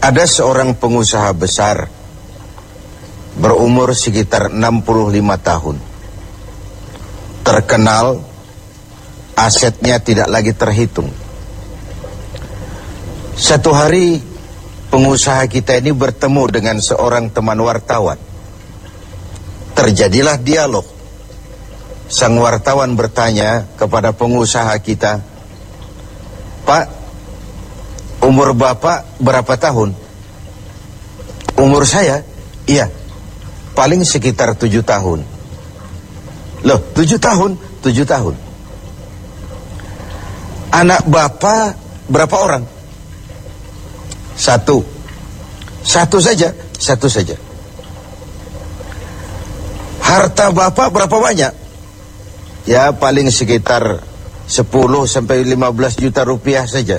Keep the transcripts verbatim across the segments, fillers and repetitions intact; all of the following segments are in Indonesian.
Ada seorang pengusaha besar berumur sekitar enam puluh lima tahun. Terkenal, asetnya tidak lagi terhitung. Satu hari pengusaha kita ini bertemu dengan seorang teman wartawan. Terjadilah dialog. Sang wartawan bertanya kepada pengusaha kita, "Pak, umur Bapak berapa tahun?" "Umur saya? Iya, paling sekitar tujuh tahun." "Loh, tujuh tahun? Tujuh tahun. Anak Bapak berapa orang?" "Satu." "Satu saja?" "Satu saja." "Harta Bapak berapa banyak?" "Ya, paling sekitar sepuluh sampai lima belas juta rupiah saja."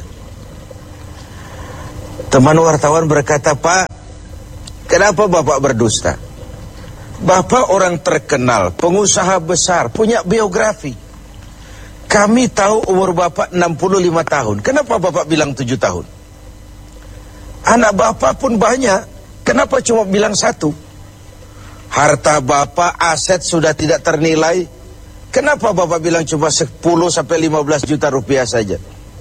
Teman wartawan berkata, "Pak, kenapa Bapak berdusta? Bapak orang terkenal, pengusaha besar, punya biografi. Kami tahu umur Bapak enam puluh lima tahun. Kenapa Bapak bilang tujuh tahun? Anak Bapak pun banyak. Kenapa cuma bilang satu? Harta Bapak, aset sudah tidak ternilai. Kenapa Bapak bilang cuma sepuluh sampai lima belas juta rupiah saja?"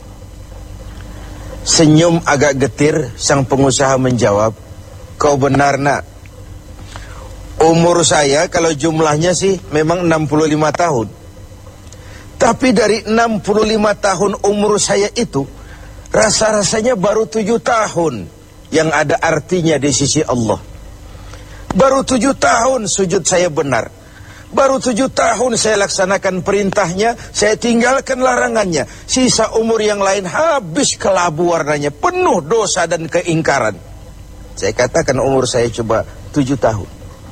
Senyum agak getir, sang pengusaha menjawab, "Kau benar, Nak. Umur saya kalau jumlahnya sih memang enam puluh lima tahun. Tapi dari enam puluh lima tahun umur saya itu, rasa-rasanya baru tujuh tahun yang ada artinya di sisi Allah. Baru tujuh tahun sujud saya benar. Baru tujuh tahun saya laksanakan perintahnya, saya tinggalkan larangannya. Sisa umur yang lain habis kelabu warnanya, penuh dosa dan keingkaran. Saya katakan umur saya coba tujuh tahun.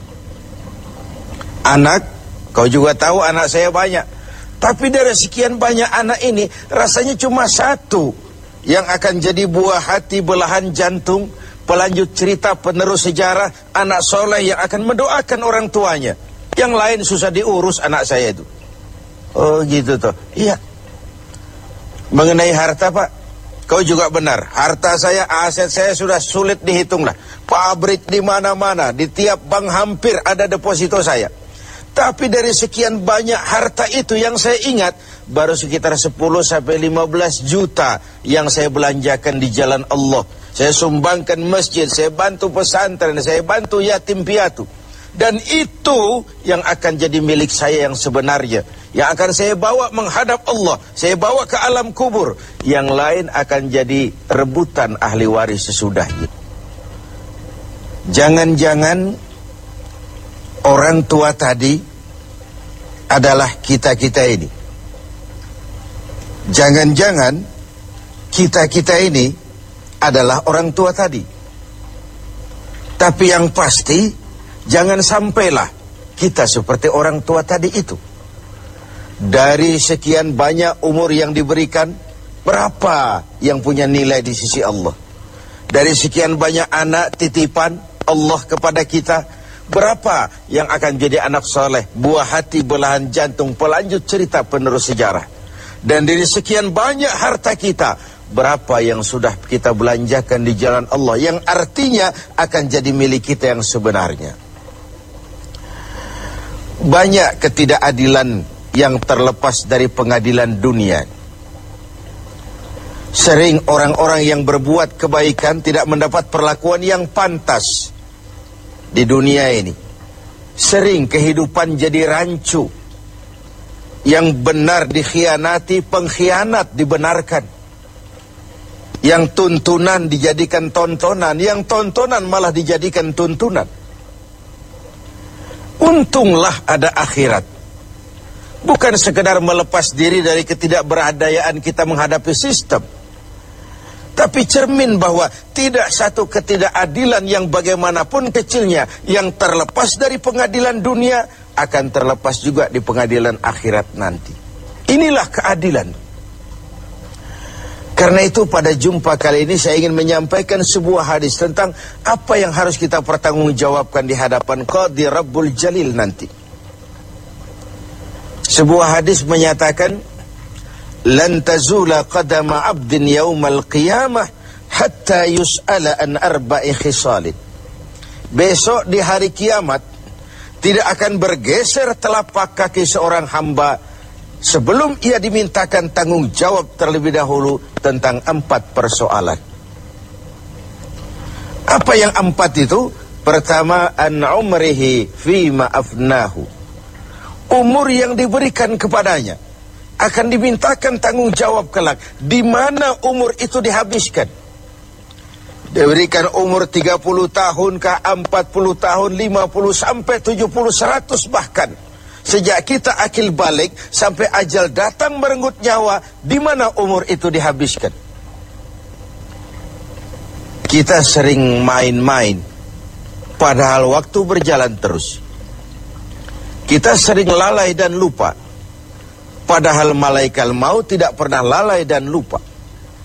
Anak, kau juga tahu anak saya banyak. Tapi dari sekian banyak anak ini, rasanya cuma satu yang akan jadi buah hati, belahan jantung, pelanjut cerita, penerus sejarah, anak soleh yang akan mendoakan orang tuanya. Yang lain susah diurus anak saya itu." "Oh gitu toh." "Iya." "Mengenai harta, Pak, kau juga benar. Harta saya, aset saya sudah sulit dihitung lah. Pabrik di mana-mana, di tiap bank hampir ada deposito saya. Tapi dari sekian banyak harta itu yang saya ingat, baru sekitar sepuluh sampai lima belas juta yang saya belanjakan di jalan Allah. Saya sumbangkan masjid, saya bantu pesantren, saya bantu yatim piatu. Dan itu yang akan jadi milik saya yang sebenarnya, yang akan saya bawa menghadap Allah, saya bawa ke alam kubur. Yang lain akan jadi rebutan ahli waris sesudahnya." Jangan-jangan orang tua tadi adalah kita-kita ini. Jangan-jangan kita-kita ini adalah orang tua tadi. Tapi yang pasti, jangan sampailah kita seperti orang tua tadi itu. Dari sekian banyak umur yang diberikan, berapa yang punya nilai di sisi Allah? Dari sekian banyak anak titipan Allah kepada kita, berapa yang akan jadi anak soleh, buah hati, belahan jantung, pelanjut cerita, penerus sejarah? Dan dari sekian banyak harta kita, berapa yang sudah kita belanjakan di jalan Allah, yang artinya akan jadi milik kita yang sebenarnya? Banyak ketidakadilan yang terlepas dari pengadilan dunia. Sering orang-orang yang berbuat kebaikan tidak mendapat perlakuan yang pantas di dunia ini. Sering kehidupan jadi rancu. Yang benar dikhianati, pengkhianat dibenarkan. Yang tuntunan dijadikan tontonan, yang tontonan malah dijadikan tuntunan. Untunglah ada akhirat. Bukan sekedar melepas diri dari ketidakberadayaan kita menghadapi sistem, tapi cermin bahwa tidak satu ketidakadilan yang bagaimanapun kecilnya yang terlepas dari pengadilan dunia akan terlepas juga di pengadilan akhirat nanti. Inilah keadilan. Karena itu pada jumpa kali ini saya ingin menyampaikan sebuah hadis tentang apa yang harus kita pertanggungjawabkan di hadapan Qadhi Rabbul Jalil nanti. Sebuah hadis menyatakan, "Lan tazula qadama 'abdin yaumal qiyamah hatta yus'ala an arba'i khisalin. Besok di hari kiamat tidak akan bergeser telapak kaki seorang hamba sebelum ia dimintakan tanggung jawab terlebih dahulu tentang empat persoalan. Apa yang empat itu? Pertama, an umrihi fima afnahu. Umur yang diberikan kepadanya akan dimintakan tanggung jawab kelak. Di mana umur itu dihabiskan? Diberikan umur tiga puluh tahun ke empat puluh tahun, lima puluh sampai tujuh puluh, seratus bahkan. Sejak kita akil balik sampai ajal datang merenggut nyawa, di mana umur itu dihabiskan? Kita sering main-main, padahal waktu berjalan terus. Kita sering lalai dan lupa, padahal malaikat maut tidak pernah lalai dan lupa.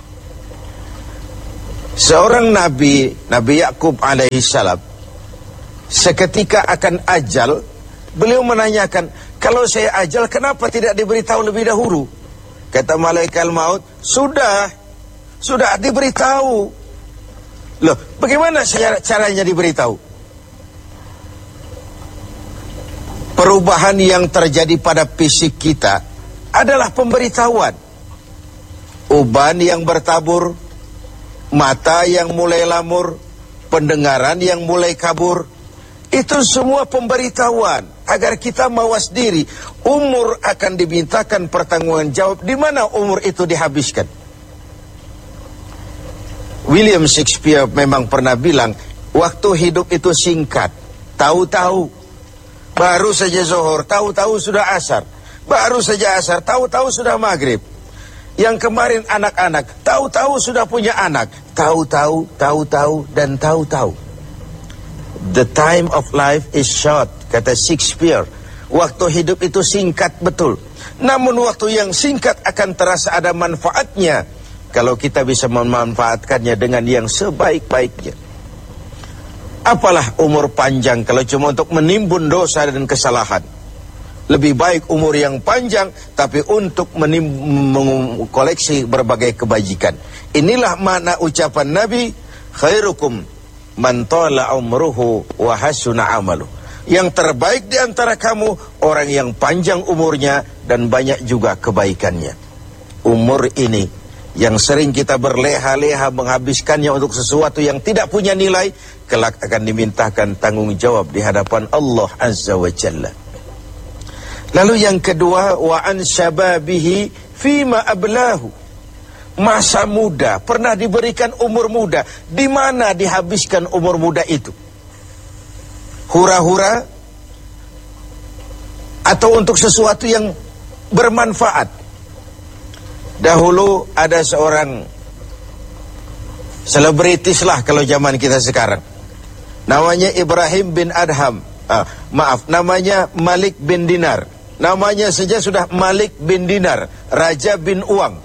Seorang Nabi, Nabi Yakub alaihissalam, seketika akan ajal, beliau menanyakan, kalau saya ajal kenapa tidak diberitahu lebih dahulu? Kata malaikat maut, sudah, sudah diberitahu. Loh, bagaimana caranya diberitahu? Perubahan yang terjadi pada fisik kita adalah pemberitahuan. Uban yang bertabur, mata yang mulai lamur, pendengaran yang mulai kabur, itu semua pemberitahuan agar kita mawas diri. Umur akan dimintakan pertanggungan jawab. Di mana umur itu dihabiskan? William Shakespeare memang pernah bilang, waktu hidup itu singkat. Tahu-tahu baru saja zuhur, tahu-tahu sudah asar. Baru saja asar, tahu-tahu sudah maghrib. Yang kemarin anak-anak, tahu-tahu sudah punya anak. Tahu-tahu, tahu-tahu, dan tahu-tahu. The time of life is short, kata Shakespeare. Waktu hidup itu singkat betul. Namun waktu yang singkat akan terasa ada manfaatnya kalau kita bisa memanfaatkannya dengan yang sebaik-baiknya. Apalah umur panjang kalau cuma untuk menimbun dosa dan kesalahan. Lebih baik umur yang panjang tapi untuk mengkoleksi berbagai kebajikan. Inilah makna ucapan Nabi, khairukum man tala umruhu wa hasuna amalu. Yang terbaik di antara kamu orang yang panjang umurnya dan banyak juga kebaikannya. Umur ini yang sering kita berleha-leha menghabiskannya untuk sesuatu yang tidak punya nilai, kelak akan dimintakan tanggung jawab di hadapan Allah Azza wa Jalla. Lalu yang kedua, wa an syababihi fima ablahu. Masa muda, pernah diberikan umur muda. Di mana dihabiskan umur muda itu? Hura-hura atau untuk sesuatu yang bermanfaat? Dahulu ada seorang selebritis lah kalau zaman kita sekarang. Namanya Ibrahim bin Adham. Ah, maaf, namanya Malik bin Dinar. Namanya saja sudah Malik bin Dinar, Raja bin Uang.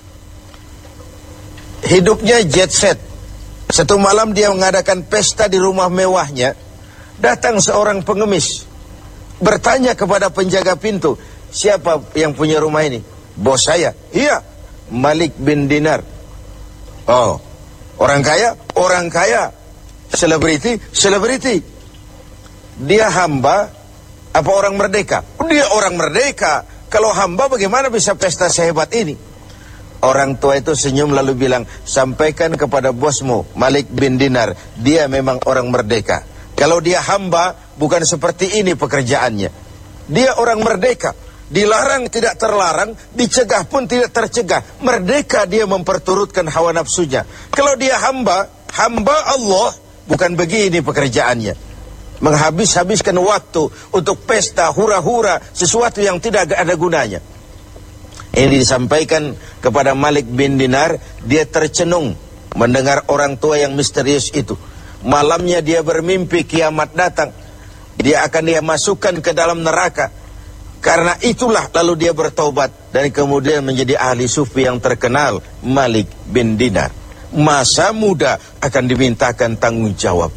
Hidupnya jet set. Satu malam dia mengadakan pesta di rumah mewahnya. Datang seorang pengemis, bertanya kepada penjaga pintu, siapa yang punya rumah ini? Bos saya. Iya, Malik bin Dinar. Oh, orang kaya? Orang kaya. Selebriti? Selebriti. Dia hamba apa orang merdeka? Dia orang merdeka. Kalau hamba bagaimana bisa pesta sehebat ini? Orang tua itu senyum lalu bilang, sampaikan kepada bosmu Malik bin Dinar, dia memang orang merdeka. Kalau dia hamba, bukan seperti ini pekerjaannya. Dia orang merdeka. Dilarang tidak terlarang, dicegah pun tidak tercegah. Merdeka dia memperturutkan hawa nafsunya. Kalau dia hamba, hamba Allah, bukan begini pekerjaannya. Menghabis-habiskan waktu untuk pesta, hura-hura, sesuatu yang tidak ada gunanya. Ini disampaikan kepada Malik bin Dinar. Dia tercenung mendengar orang tua yang misterius itu. Malamnya dia bermimpi kiamat datang. Dia akan dia masukkan ke dalam neraka. Karena itulah lalu dia bertobat dan kemudian menjadi ahli sufi yang terkenal, Malik bin Dinar. Masa muda akan dimintakan tanggung jawab.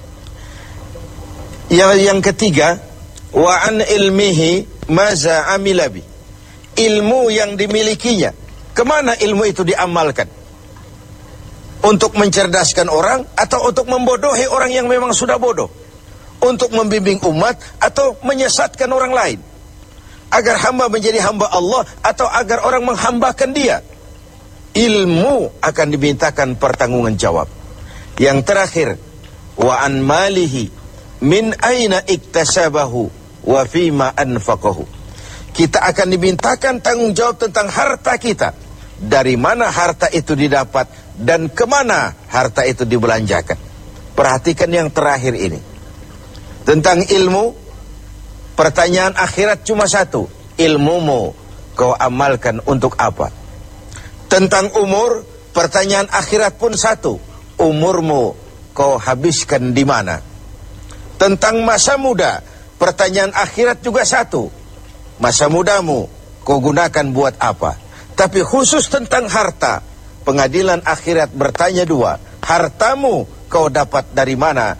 Yang, yang ketiga, wa an ilmihi maza amilabi. Ilmu yang dimilikinya, kemana ilmu itu diamalkan? Untuk mencerdaskan orang atau untuk membodohi orang yang memang sudah bodoh? Untuk membimbing umat atau menyesatkan orang lain? Agar hamba menjadi hamba Allah atau agar orang menghambakan dia? Ilmu akan dimintakan pertanggungan jawab. Yang terakhir, wa an malihi min aina iktasabahu wa fima anfaqahu. Kita akan dimintakan tanggung jawab tentang harta kita. Dari mana harta itu didapat dan kemana harta itu dibelanjakan. Perhatikan yang terakhir ini. Tentang ilmu, pertanyaan akhirat cuma satu. Ilmumu kau amalkan untuk apa? Tentang umur, pertanyaan akhirat pun satu. Umurmu kau habiskan di mana? Tentang masa muda, pertanyaan akhirat juga satu. Masa mudamu kau gunakan buat apa? Tapi khusus tentang harta, pengadilan akhirat bertanya dua. Hartamu kau dapat dari mana